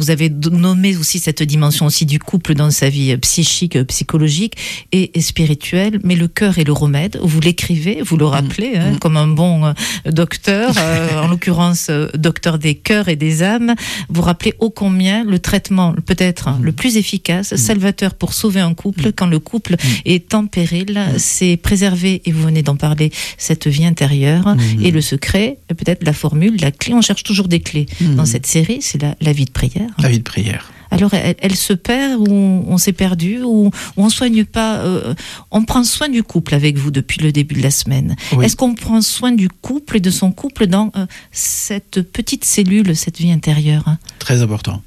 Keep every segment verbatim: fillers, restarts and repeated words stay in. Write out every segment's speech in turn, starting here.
vous avez nommé aussi cette dimension aussi du couple dans sa vie psychique, psychologique et, et spirituelle, mais le cœur est le remède. Vous l'écrivez, vous le rappelez, mmh. hein, mmh. comme un bon docteur, euh, en l'occurrence docteur des cœurs et des âmes. Vous rappelez ô combien le traitement peut-être mmh. le plus efficace, mmh. salvateur pour sauver un couple, mmh. quand le couple mmh. est en péril, mmh. c'est préserver, et vous venez d'en parler, cette vie intérieure. Mmh. Et le secret, peut-être la formule, la clé, on cherche toujours des clés. Mmh. Dans cette série, c'est la, la vie de prière. La vie de prière. Alors, elle, elle se perd ou on, on s'est perdu ou on soigne pas. Euh, on prend soin du couple avec vous depuis le début de la semaine. Oui. Est-ce qu'on prend soin du couple et de son couple dans euh, cette petite cellule, cette vie intérieure, hein? Très important.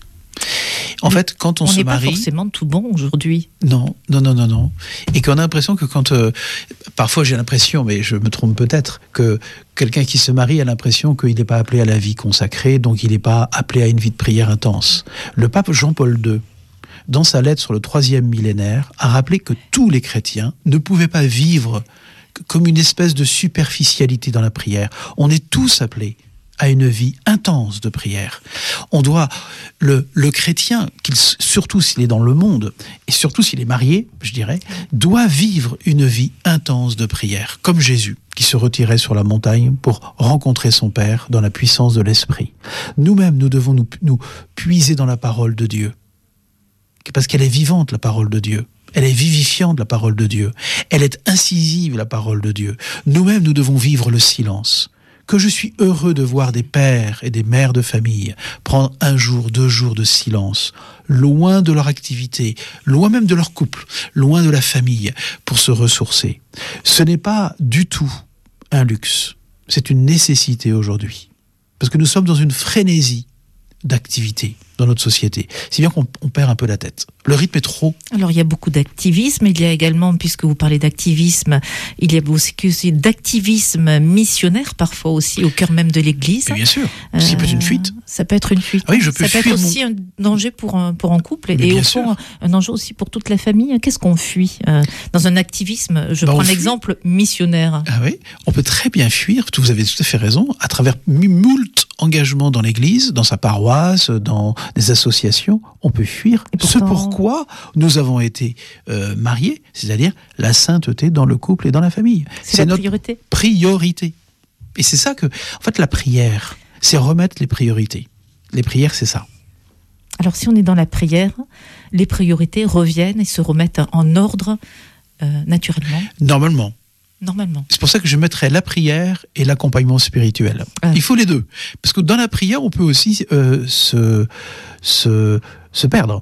En fait, quand on, on se marie... On n'est pas forcément tout bon aujourd'hui. Non, non, non, non, non. Et qu'on a l'impression que quand... Euh, parfois, j'ai l'impression, mais je me trompe peut-être, que quelqu'un qui se marie a l'impression qu'il n'est pas appelé à la vie consacrée, donc il n'est pas appelé à une vie de prière intense. Le pape Jean-Paul deux, dans sa lettre sur le troisième millénaire, a rappelé que tous les chrétiens ne pouvaient pas vivre comme une espèce de superficialité dans la prière. On est tous appelés à une vie intense de prière. On doit, le, le chrétien, qu'il, surtout s'il est dans le monde, et surtout s'il est marié, je dirais, doit vivre une vie intense de prière, comme Jésus, qui se retirait sur la montagne pour rencontrer son Père dans la puissance de l'Esprit. Nous-mêmes, nous devons nous, nous puiser dans la parole de Dieu, parce qu'elle est vivante, la parole de Dieu. Elle est vivifiante, la parole de Dieu. Elle est incisive, la parole de Dieu. Nous-mêmes, nous devons vivre le silence. Que je suis heureux de voir des pères et des mères de famille prendre un jour, deux jours de silence, loin de leur activité, loin même de leur couple, loin de la famille, pour se ressourcer. Ce n'est pas du tout un luxe, c'est une nécessité aujourd'hui. Parce que nous sommes dans une frénésie d'activité dans notre société. C'est bien qu'on on perd un peu la tête. Le rythme est trop... Alors, il y a beaucoup d'activisme. Il y a également, puisque vous parlez d'activisme, il y a aussi d'activisme missionnaire, parfois aussi, au cœur même de l'Église. Mais bien sûr. Euh, ça peut être une fuite. Ça peut être une fuite. Ah oui, je peux ça peut être aussi mon... un danger pour un, pour un couple. Mais et au fond, un danger aussi pour toute la famille. Qu'est-ce qu'on fuit euh, dans un activisme? Je bah, prends l'exemple missionnaire. Ah oui, on peut très bien fuir, vous avez tout à fait raison, à travers moult engagements dans l'Église, dans sa paroisse, dans des associations, on peut fuir pourtant... ce pourquoi nous avons été euh, mariés, c'est-à-dire la sainteté dans le couple et dans la famille. C'est, c'est la notre priorité. priorité. Et c'est ça que, en fait, la prière, c'est remettre les priorités. Les prières, c'est ça. Alors, si on est dans la prière, les priorités reviennent et se remettent en ordre euh, naturellement. Normalement. Normalement. C'est pour ça que je mettrais la prière et l'accompagnement spirituel. Ah. Il faut les deux. Parce que dans la prière, on peut aussi euh, se, se, se perdre.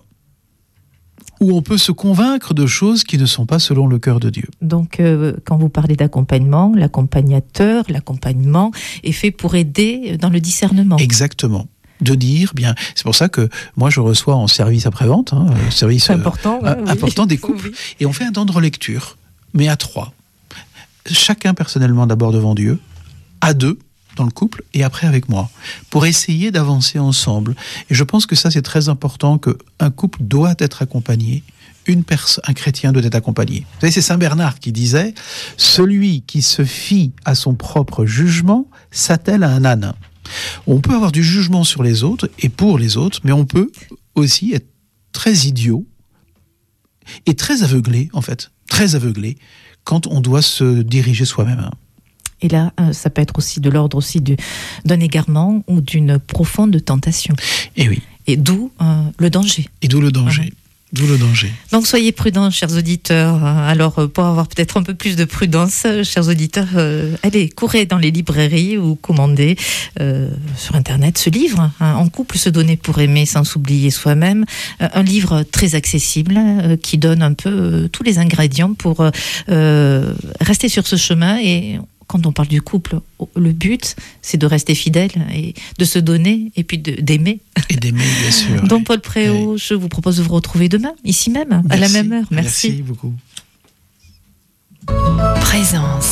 Ou on peut se convaincre de choses qui ne sont pas selon le cœur de Dieu. Donc, euh, quand vous parlez d'accompagnement, l'accompagnateur, l'accompagnement est fait pour aider dans le discernement. Exactement. De dire, bien, c'est pour ça que moi je reçois en service après-vente, hein, service c'est important, euh, ouais, important oui. des couples, oui. Et on fait un temps de relecture, mais à trois. Chacun personnellement d'abord devant Dieu, à deux dans le couple et après avec moi, pour essayer d'avancer ensemble. Et je pense que ça c'est très important, qu'un couple doit être accompagné, une pers- un chrétien doit être accompagné. Vous savez, c'est Saint Bernard qui disait « Celui qui se fie à son propre jugement s'attelle à un âne ». On peut avoir du jugement sur les autres et pour les autres, mais on peut aussi être très idiot et très aveuglé, en fait, très aveuglé, quand on doit se diriger soi-même. Et là, ça peut être aussi de l'ordre aussi du, d'un égarement ou d'une profonde tentation. Et oui. Et d'où euh, le danger. Et d'où le danger. Mmh. D'où le danger. Donc soyez prudents, chers auditeurs. Alors pour avoir peut-être un peu plus de prudence, chers auditeurs, euh, allez, courez dans les librairies ou commandez euh, sur Internet ce livre, hein, En couple, se donner pour aimer sans s'oublier soi-même. Euh, un livre très accessible euh, qui donne un peu euh, tous les ingrédients pour euh, rester sur ce chemin. Et quand on parle du couple, le but, c'est de rester fidèle et de se donner et puis de, d'aimer. Et d'aimer, bien sûr. Donc, Paul Préau, oui. Je vous propose de vous retrouver demain, ici même, Merci. à la même heure. Merci. Merci beaucoup. Présence.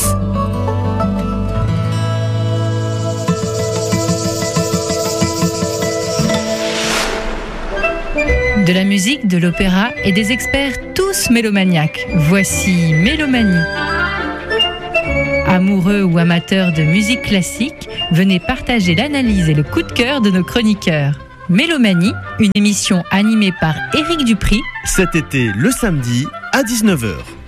De la musique, de l'opéra et des experts tous mélomaniaques. Voici Mélomanie. Amoureux ou amateurs de musique classique, venez partager l'analyse et le coup de cœur de nos chroniqueurs. Mélomanie, une émission animée par Éric Dupry. Cet été, le samedi, à dix-neuf heures.